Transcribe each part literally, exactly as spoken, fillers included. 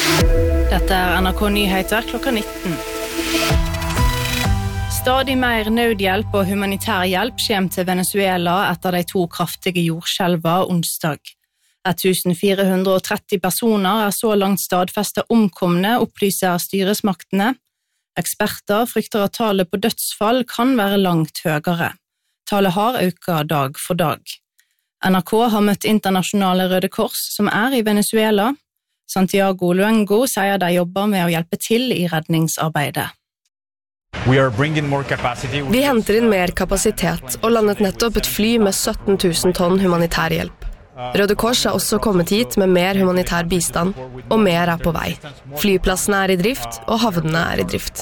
Dette er N R K Nyheter klokka nitten. Stadig mer nødhjelp og humanitær hjelp kommer til Venezuela etter de to kraftige jordskjelver onsdag. fjorten hundre og tretti personer er så langt stadfestet omkomne, opplyser styresmaktene. Eksperter frykter at tallet på dødsfall kan være langt høyere. Tallet har økt dag for dag. N R K har møtt internasjonale Røde Kors som er i Venezuela. Santiago Luengo sier de jobber med å hjelpe til i redningsarbeidet. Vi henter inn mer kapasitet og landet nettopp et fly med sytten tusen tonn humanitær hjelp. Røde Kors er også kommet hit med mer humanitær bistand, og mer er på vei. Flyplassene er i drift, og havnene er i drift.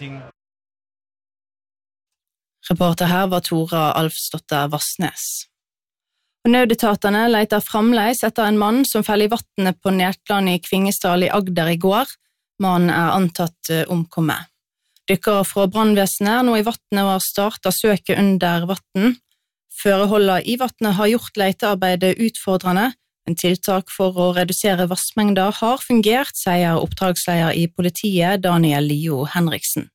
Reporter her var Tora Alfsdotter Vassnes. Nødetatene leter framleis etter en mann som fell i vattnet på Nertland i Kvingesdal i Agder i går. Mannen er antatt omkommet. Dykkere fra brannvesenet er nå i vattnet og har startet søket under vatten. Føreholdet i vattnet har gjort letearbeidet utfordrende, men tiltak for å redusere vassmengder har fungert, sier oppdragsleder i politiet Daniel Lio Henriksen.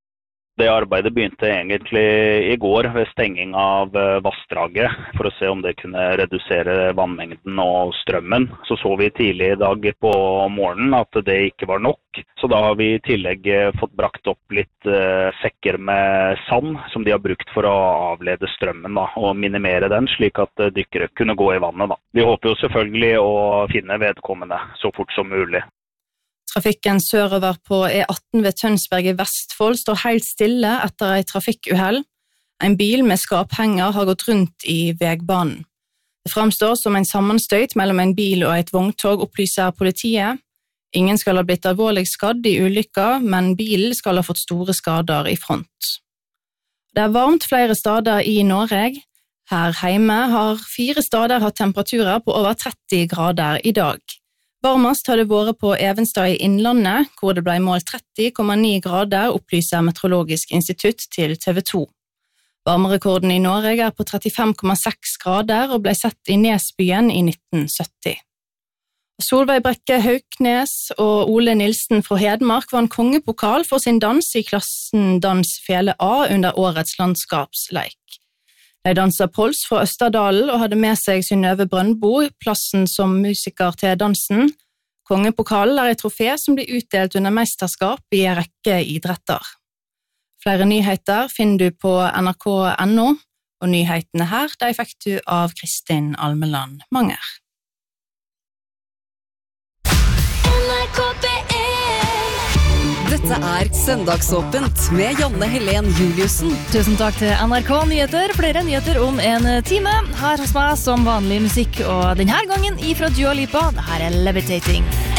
Det arbeidet begynte egentlig i går ved stenging av vassdraget for å se om det kunne redusere vannmengden og strømmen. Så så vi tidlig i dag på morgenen at det ikke var nok. Så da har vi i tillegg fått brakt opp litt sekker med sand som de har brukt for å avlede strømmen da, og minimere den slik at dykkere kunne gå i vannet. Da. Vi håper jo selvfølgelig å finne vedkommende så fort som mulig. Trafikken sørover på E atten ved Tønsberg i Vestfold står helt stille etter et trafikkuhell. En bil med skaphenger har gått rundt i vegbanen. Det framstår som en sammenstøyt mellom en bil og et vogntog, opplyser politiet. Ingen skal ha blitt alvorlig skadd i ulykka, men bilen skal ha fått store skader i front. Det er varmt flere steder i Norge. Her hjemme har fire steder hatt temperaturer på over tretti grader i dag. Varmest har det vært på Evenstad i Innlandet, hvor det ble målt tretti komma ni grader, opplyser Meteorologisk institutt til T V to. Varmerekorden i Norge er på trettifem komma seks grader og ble sett i Nesbyen i nitten sytti. Solveig Brekke Hauknes og Ole Nilsen fra Hedmark vant kongepokal for sin dans i klassen Dans Fele A under årets landskapsleik. De danset Pols fra Østerdalen og hadde med seg Synnøve Brøndbo, plassen som musiker til dansen. Kongepokalen er et trofé som blir utdelt under mesterskap i en rekke idretter. Flere nyheter finner du på N R K punktum N O, og nyhetene her de fikk du av Kristin Almeland Manger. Dette er Søndagsåpent med Janne Helen Juliussen. Tusen takk til N R K Nyheter. Flere nyheter om en time. Her hos meg som vanlig musikk, og denne gangen ifra Dua Lipa. Dette er Levitating.